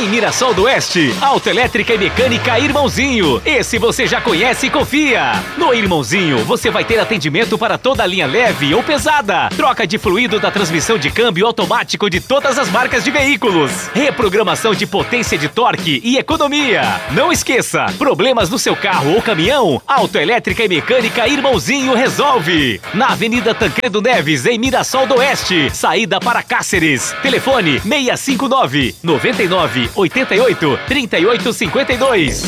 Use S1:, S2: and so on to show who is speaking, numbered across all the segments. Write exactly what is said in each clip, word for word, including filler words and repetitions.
S1: Em Mirassol do Oeste, autoelétrica e mecânica Irmãozinho. Esse você já conhece e confia. No Irmãozinho, você vai ter atendimento para toda a linha leve ou pesada. Troca de fluido da transmissão de câmbio automático de todas as marcas de veículos. Reprogramação de potência de torque e economia. Não esqueça, problemas no seu carro ou caminhão, autoelétrica e mecânica Irmãozinho resolve. Na Avenida Tancredo Neves, em Mirassol do Oeste, saída para Cáceres. Telefone seis cinco nove, nove nove, oito oito, três oito cinco dois.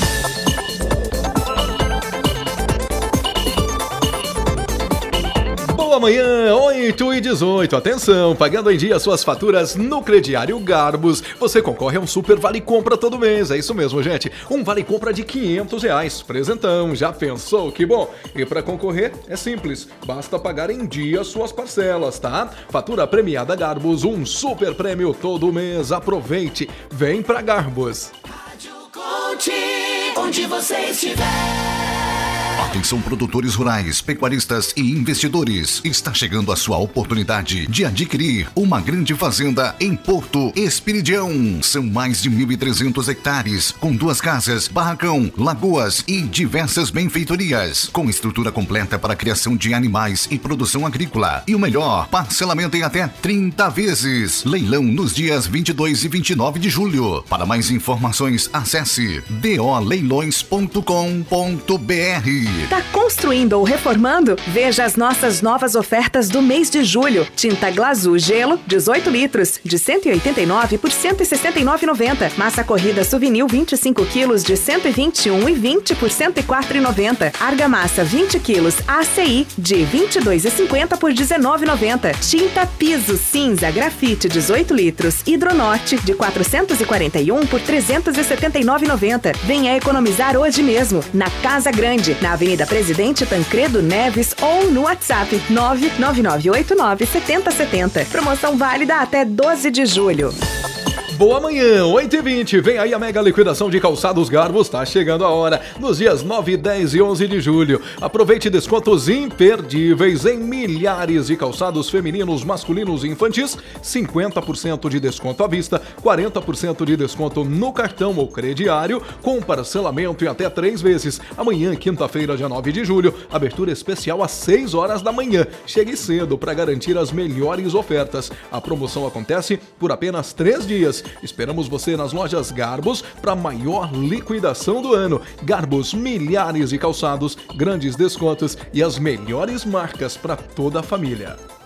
S2: Boa manhã, oito e dezoito. Atenção, pagando em dia suas faturas no crediário Garbus, você concorre a um super vale compra todo mês. É isso mesmo, gente. Um vale compra de quinhentos reais. Presentão, já pensou? Que bom. E para concorrer é simples, basta pagar em dia suas parcelas, tá? Fatura premiada Garbus, um super prêmio todo mês. Aproveite, vem pra Garbus.
S3: Rádio Conte, onde você estiver.
S4: Atenção, produtores rurais, pecuaristas e investidores. Está chegando a sua oportunidade de adquirir uma grande fazenda em Porto Esperidião. São mais de mil e trezentos hectares, com duas casas, barracão, lagoas e diversas benfeitorias, com estrutura completa para a criação de animais e produção agrícola. E o melhor, parcelamento em até trinta vezes. Leilão nos dias vinte e dois e vinte e nove de julho. Para mais informações, acesse d o leilões ponto com ponto b r.
S5: Tá construindo ou reformando? Veja as nossas novas ofertas do mês de julho. Tinta Glazul Gelo, dezoito litros, de cento e oitenta e nove por cento e sessenta e nove reais e noventa centavos. Massa corrida Souvenir vinte e cinco quilos, de cento e vinte e um reais e vinte centavos por cento e quatro reais e noventa centavos. Argamassa vinte quilos A C I, de vinte e dois reais e cinquenta centavos por dezenove reais e noventa centavos. Tinta Piso Cinza Grafite dezoito litros, Hidronorte, de quatrocentos e quarenta e um por trezentos e setenta e nove reais e noventa centavos. Venha economizar hoje mesmo, na Casa Grande, na Avenida Presidente Tancredo Neves ou no WhatsApp nove nove nove oito nove sete zero sete zero. Promoção válida até doze de julho.
S2: Boa manhã, oito e vinte. Vem aí a mega liquidação de calçados Garbus, tá chegando a hora. Nos dias nove, dez e onze de julho. Aproveite descontos imperdíveis em milhares de calçados femininos, masculinos e infantis. cinquenta por cento de desconto à vista, quarenta por cento de desconto no cartão ou crediário, com parcelamento em até três vezes. Amanhã, quinta-feira, dia nove de julho, abertura especial às seis horas da manhã. Chegue cedo para garantir as melhores ofertas. A promoção acontece por apenas três dias. Esperamos você nas lojas Garbus para a maior liquidação do ano. Garbus, milhares de calçados, grandes descontos e as melhores marcas para toda a família.